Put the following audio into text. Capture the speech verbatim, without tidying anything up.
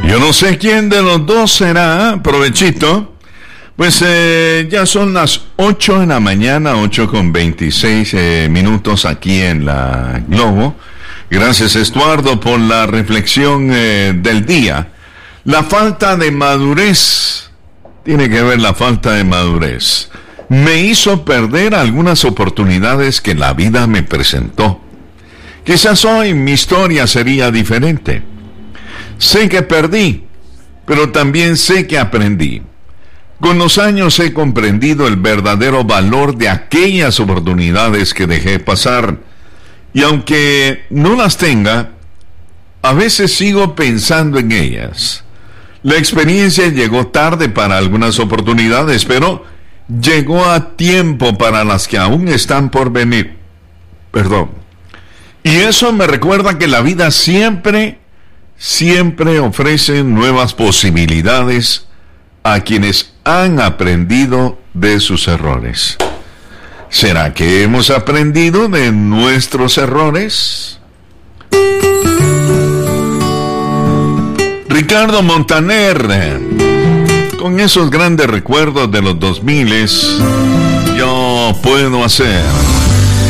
Yo no sé quién de los dos será, provechito. Pues eh, ya son las ocho de la mañana, ocho con veintiséis eh, minutos aquí en la Globo. Gracias, Estuardo, por la reflexión eh, del día. La falta de madurez, tiene que ver la falta de madurez, me hizo perder algunas oportunidades que la vida me presentó. Quizás hoy mi historia sería diferente. Sé que perdí, pero también sé que aprendí. Con los años he comprendido el verdadero valor de aquellas oportunidades que dejé pasar. Y aunque no las tenga, a veces sigo pensando en ellas. La experiencia llegó tarde para algunas oportunidades, pero llegó a tiempo para las que aún están por venir. Perdón. Y eso me recuerda que la vida siempre, siempre ofrece nuevas posibilidades a quienes han aprendido de sus errores. ¿Será que hemos aprendido de nuestros errores? Ricardo Montaner, con esos grandes recuerdos de los dos miles, yo puedo hacer.